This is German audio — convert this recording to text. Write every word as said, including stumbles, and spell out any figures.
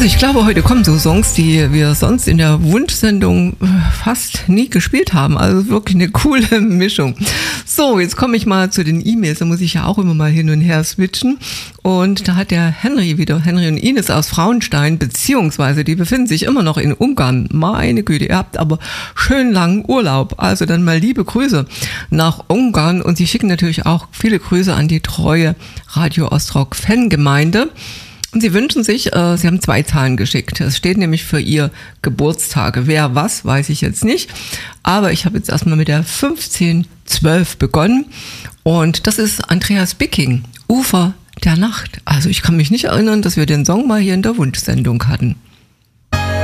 Also ich glaube, heute kommen so Songs, die wir sonst in der Wunschsendung fast nie gespielt haben. Also wirklich eine coole Mischung. So, jetzt komme ich mal zu den E-Mails. Da muss ich ja auch immer mal hin und her switchen. Und da hat der Henry wieder, Henry und Ines aus Frauenstein, beziehungsweise die befinden sich immer noch in Ungarn. Meine Güte, ihr habt aber schön langen Urlaub. Also dann mal liebe Grüße nach Ungarn. Und sie schicken natürlich auch viele Grüße an die treue Radio Ostrock Fangemeinde. Und sie wünschen sich, äh, sie haben zwei Zahlen geschickt. Es steht nämlich für ihr Geburtstage. Wer was, weiß ich jetzt nicht. Aber ich habe jetzt erstmal mit der fünfzehn zwölf begonnen. Und das ist Andreas Bicking, Ufer der Nacht. Also ich kann mich nicht erinnern, dass wir den Song mal hier in der Wunschsendung hatten.